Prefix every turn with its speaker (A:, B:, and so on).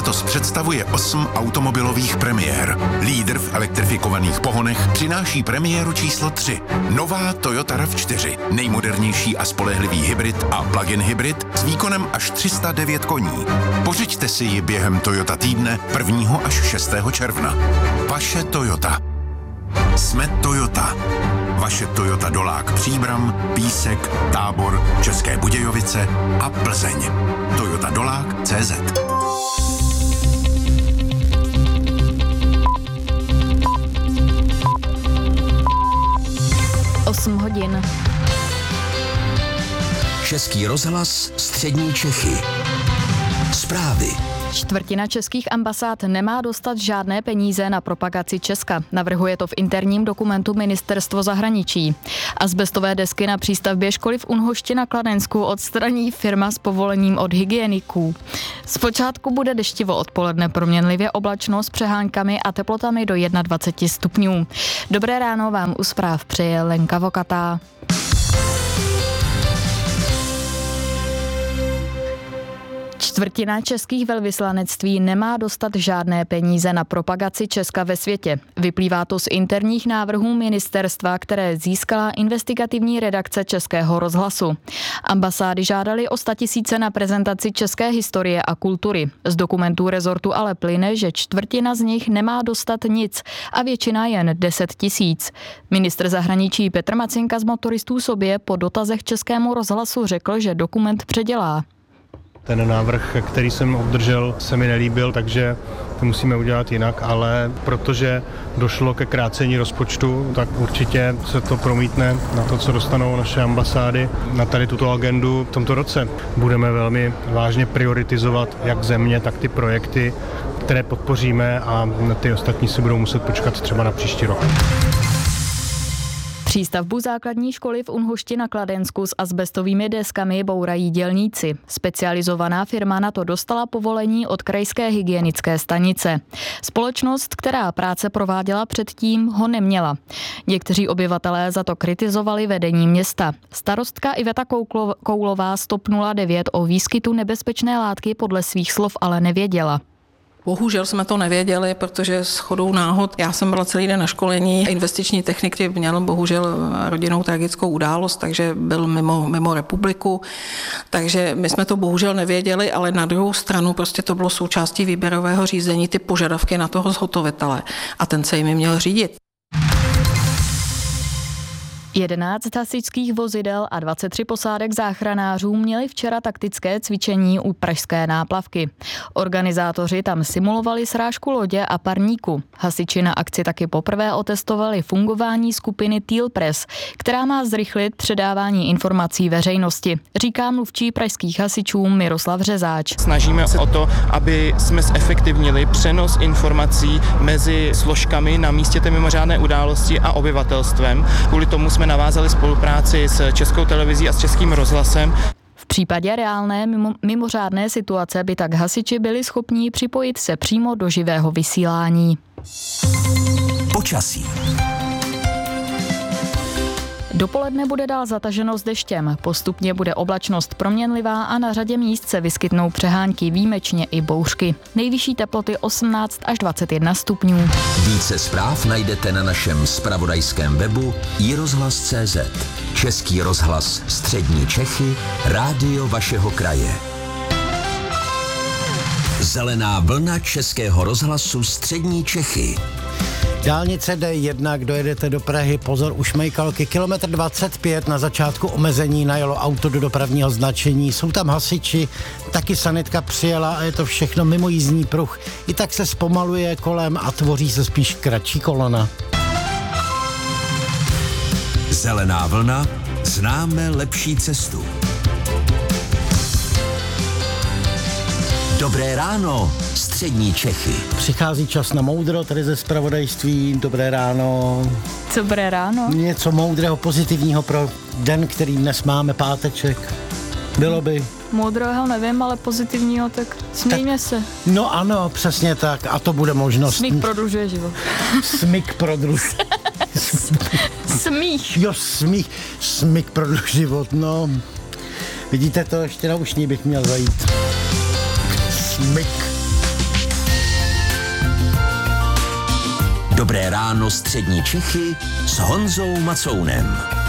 A: letos představuje 8 automobilových premiér. Lídr v elektrifikovaných pohonech přináší premiéru číslo 3. Nová Toyota RAV4. Nejmodernější a spolehlivý hybrid a plug-in hybrid s výkonem až 309 koní. Pořiďte si ji během Toyota týdne 1. až 6. června. Vaše Toyota. Jsme Toyota. Vaše Toyota Dolák Příbram, Písek, Tábor, České Budějovice a Plzeň. Toyota Dolák CZ.
B: Osm hodin.
C: Český rozhlas, střední Čechy. Zprávy.
B: Čtvrtina českých ambasád nemá dostat žádné peníze na propagaci Česka. Navrhuje to v interním dokumentu Ministerstvo zahraničí. Azbestové desky na přístavbě školy v Unhošti na Kladensku odstraní firma s povolením od hygieniků. Zpočátku bude deštivo, odpoledne proměnlivě oblačno s přehánkami a teplotami do 21 stupňů. Dobré ráno vám u zpráv přeje Lenka Vokatá. Čtvrtina českých velvyslanectví nemá dostat žádné peníze na propagaci Česka ve světě. Vyplývá to z interních návrhů ministerstva, které získala investigativní redakce Českého rozhlasu. Ambasády žádaly o 100 000 na prezentaci české historie a kultury. Z dokumentů rezortu ale plyne, že čtvrtina z nich nemá dostat nic a většina jen 10 000. Ministr zahraničí Petr Macinka z Motoristů sobě po dotazech Českému rozhlasu řekl, že dokument předělá.
D: Ten návrh, který jsem obdržel, se mi nelíbil, takže to musíme udělat jinak, ale protože došlo ke krácení rozpočtu, tak určitě se to promítne na to, co dostanou naše ambasády na tady tuto agendu v tomto roce. Budeme velmi vážně prioritizovat jak země, tak ty projekty, které podpoříme, a ty ostatní si budou muset počkat třeba na příští rok.
B: Přístavbu základní školy v Unhošti na Kladensku s azbestovými deskami bourají dělníci. Specializovaná firma na to dostala povolení od krajské hygienické stanice. Společnost, která práce prováděla předtím, ho neměla. Někteří obyvatelé za to kritizovali vedení města. Starostka Iveta Koulová z TOP 09 o výskytu nebezpečné látky podle svých slov ale nevěděla.
E: Bohužel jsme to nevěděli, protože shodou náhod, já jsem byla celý den na školení, investiční technik měl bohužel rodinnou tragickou událost, takže byl mimo republiku, takže my jsme to bohužel nevěděli, ale na druhou stranu prostě to bylo součástí výběrového řízení, ty požadavky na toho zhotovitele a ten se jimi měl řídit.
B: 11 hasičských vozidel a 23 posádek záchranářů měli včera taktické cvičení u pražské náplavky. Organizátoři tam simulovali srážku lodě a parníku. Hasiči na akci taky poprvé otestovali fungování skupiny Teal Press, která má zrychlit předávání informací veřejnosti, říká mluvčí pražských hasičů Miroslav Řezáč.
F: Snažíme se o to, aby jsme zefektivnili přenos informací mezi složkami na místě té mimořádné události a obyvatelstvem. Kvůli tomu jsme navázali spolupráci s Českou televizí a s Českým rozhlasem.
B: V případě reálné mimořádné situace by tak hasiči byli schopni připojit se přímo do živého vysílání.
C: Počasí.
B: Dopoledne bude dál zataženo s deštěm. Postupně bude oblačnost proměnlivá a na řadě míst se vyskytnou přehánky, výjimečně i bouřky. Nejvyšší teploty 18 až 21 stupňů.
C: Více zpráv najdete na našem zpravodajském webu iRozhlas.cz. Český rozhlas, střední Čechy, rádio vašeho kraje. Zelená vlna Českého rozhlasu, střední Čechy.
G: Dálnice D1, kdo jedete do Prahy, pozor u Šmejkalky, kilometr 25, na začátku omezení najelo auto do dopravního značení, jsou tam hasiči, taky sanitka přijela a je to všechno mimo jízdní pruh. I tak se zpomaluje kolem a tvoří se spíš kratší kolona.
C: Zelená vlna, známe lepší cestu. Dobré ráno, střední Čechy.
G: Přichází čas na moudro, tady ze zpravodajství. Dobré ráno.
B: Dobré ráno.
G: Něco moudrého, pozitivního pro den, který dnes máme, páteček. Bylo by.
B: Moudrého nevím, ale pozitivního, tak smějme se.
G: No ano, přesně tak. A to bude možnost.
B: Smích prodlužuje život.
G: Smích prodlužuje.
B: Smích.
G: Jo, smích. Smích prodlužuje život, no. Vidíte to, ještě na ušní bych měl zajít. Smyk.
C: Dobré ráno střední Čechy s Honzou Macounem.